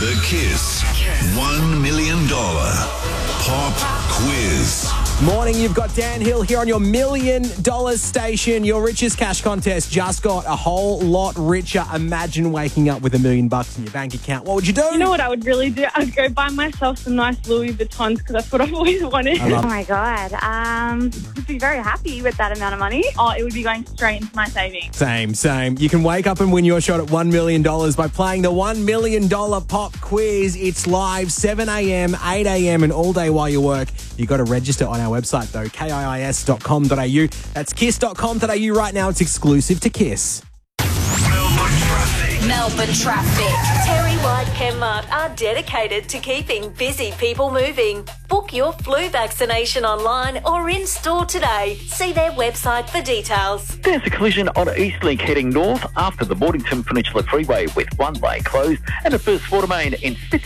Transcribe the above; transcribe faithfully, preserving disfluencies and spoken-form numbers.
The Kiss one million dollars Pop Quiz. Morning, you've got Dan Hill here on your million dollar station. Your richest cash contest just got a whole lot richer. Imagine waking up with a million bucks in your bank account. What would you do? You know what I would really do? I'd go buy myself some nice Louis Vuittons because that's what I've always wanted. Oh my God. Um, I'd be very happy with that amount of money. Oh, it would be going straight into my savings. Same, same. You can wake up and win your shot at one million dollars by playing the one million dollars Pop Quiz. It's live seven a.m, eight a.m, and all day while you work. You've got to register on our website, though, K I I S dot com dot a u. That's kiss dot com dot a u right now. It's exclusive to Kiss. Melbourne traffic. Melbourne traffic. Terry White Chemmart are dedicated to keeping busy people moving. Book your flu vaccination online or in store today. See their website for details. There's a collision on Eastlink heading north after the Mornington Peninsula Freeway with one lane closed and a first water main in